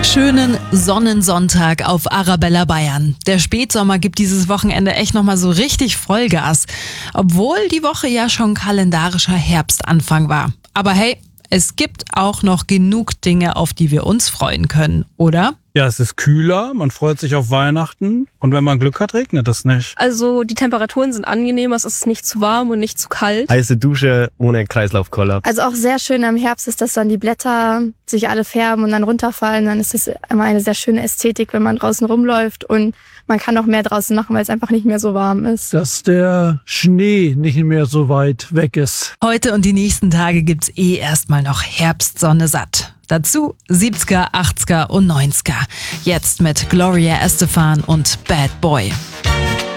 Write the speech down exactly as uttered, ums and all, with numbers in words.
Schönen Sonnensonntag auf Arabella Bayern. Der Spätsommer gibt dieses Wochenende echt nochmal so richtig Vollgas. Obwohl die Woche ja schon kalendarischer Herbstanfang war. Aber hey, es gibt auch noch genug Dinge, auf die wir uns freuen können, oder? Ja, es ist kühler, man freut sich auf Weihnachten und wenn man Glück hat, regnet es nicht. Also die Temperaturen sind angenehm, es ist nicht zu warm und nicht zu kalt. Heiße Dusche ohne Kreislaufkollaps. Also auch sehr schön am Herbst ist, dass dann die Blätter sich alle färben und dann runterfallen. Dann ist es immer eine sehr schöne Ästhetik, wenn man draußen rumläuft und man kann auch mehr draußen machen, weil es einfach nicht mehr so warm ist. Dass der Schnee nicht mehr so weit weg ist. Heute und die nächsten Tage gibt's eh erstmal noch Herbstsonne satt. Dazu siebziger, achtziger und neunziger. Jetzt mit Gloria Estefan und Bad Boy.